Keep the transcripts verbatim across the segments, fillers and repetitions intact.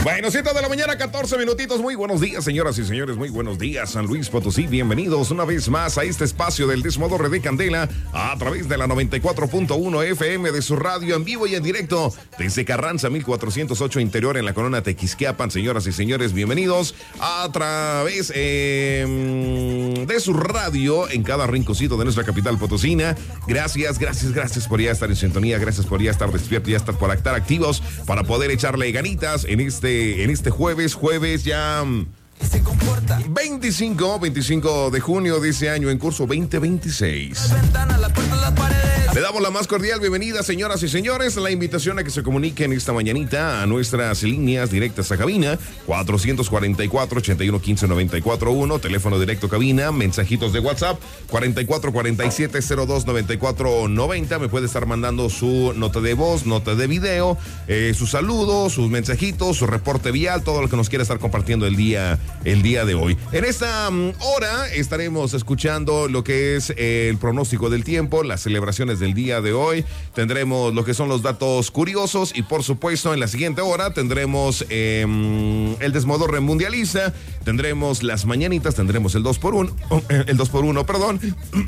Bueno, siete de la mañana, catorce minutitos. Muy buenos días, señoras y señores. Muy buenos días, San Luis Potosí. Bienvenidos una vez más a este espacio del Desmodorre de Candela a través de la noventa y cuatro punto uno F M de su radio en vivo y en directo desde Carranza mil cuatrocientos ocho Interior en la Corona Tequisquiapan. Señoras y señores, bienvenidos a través eh, de su radio en cada rinconcito de nuestra capital potosina. Gracias, gracias, gracias por ya estar en sintonía. Gracias por ya estar despiertos, ya estar por estar activos para poder echarle ganitas en este en este jueves, jueves ya veinticinco, veinticinco de junio de ese año en curso veinte veintiséis. Le damos la más cordial bienvenida, señoras y señores, la invitación a que se comuniquen esta mañanita a nuestras líneas directas a cabina, cuatrocientos cuarenta y cuatro, ochenta y uno, quince, noventa y cuatro, uno, teléfono directo cabina, mensajitos de WhatsApp, cuarenta y cuatro, cuarenta y siete, cero dos, noventa y cuatro, noventa, me puede estar mandando su nota de voz, nota de video, eh, sus saludos, sus mensajitos, su reporte vial, todo lo que nos quiera estar compartiendo el día, el día de hoy. En esta um, hora estaremos escuchando lo que es eh, el pronóstico del tiempo, las celebraciones del día de hoy, tendremos lo que son los datos curiosos y por supuesto en la siguiente hora tendremos eh, el Desmodorre mundialista, tendremos las mañanitas, tendremos el dos por uno, el dos por uno, perdón.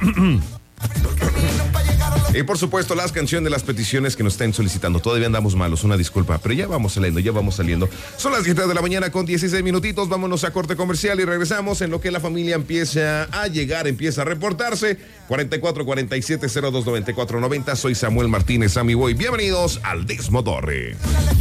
Y por supuesto las canciones de las peticiones que nos estén solicitando. Todavía andamos malos, una disculpa, pero ya vamos saliendo, ya vamos saliendo. Son las siete de la mañana con dieciséis minutitos. Vámonos a corte comercial y regresamos en lo que la familia empieza a llegar, empieza a reportarse. cuarenta y cuatro, cuarenta y siete, cero dos, noventa y cuatro, noventa. Soy Samuel Martínez, Sammy Boy. Bienvenidos al Desmodorre.